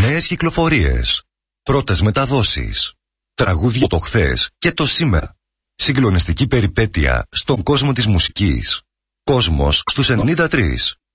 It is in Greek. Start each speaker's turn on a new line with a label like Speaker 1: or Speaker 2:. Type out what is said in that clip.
Speaker 1: Νέες κυκλοφορίες. Πρώτες μεταδόσεις. Τραγούδια το χθες και το σήμερα. Συγκλονιστική περιπέτεια στον κόσμο της μουσικής. Κόσμος στους 93.